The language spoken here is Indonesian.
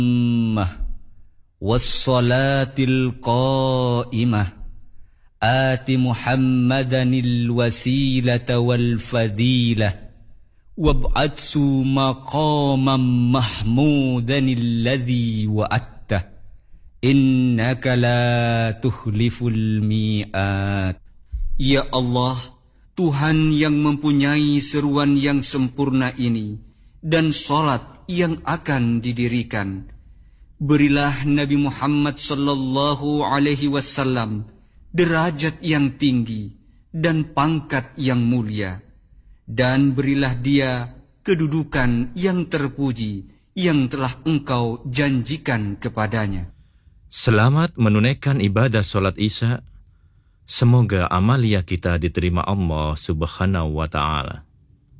والصلاة القائمة آت محمدا الوسيلة والفضيلة وابعثه مقاما محمودا الذي وعدته إنك لا تخلف الميعاد. Ya Allah, Tuhan yang mempunyai seruan yang sempurna ini dan salat yang akan didirikan, berilah Nabi Muhammad sallallahu alaihi wasallam derajat yang tinggi dan pangkat yang mulia, dan berilah dia kedudukan yang terpuji yang telah Engkau janjikan kepadanya. Selamat menunaikan ibadah solat Isya. Semoga amalia kita diterima Allah Subhanahu wa ta'ala.